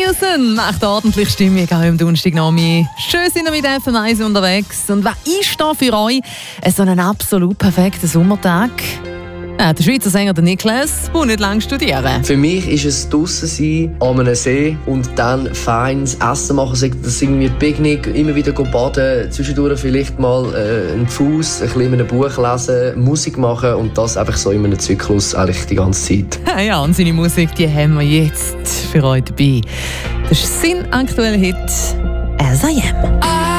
Nielsen macht ordentlich Stimmung auch am Donnerstagnachmittag. Schön sind wir mit FM1 unterwegs. Und was ist da für euch so ein absolut perfekter Sommertag? Der Schweizer Sänger der Niklas muss nicht lange studieren. Für mich ist es draussen sein, an einem See und dann feines Essen machen. Das irgendwie Picknick, immer wieder baden, zwischendurch vielleicht mal einen Fuß, ein bisschen in einem Buch lesen, Musik machen und das einfach so in einem Zyklus eigentlich die ganze Zeit. Ja, und seine Musik, die haben wir jetzt für euch dabei. Das ist sein aktueller Hit «As I Am».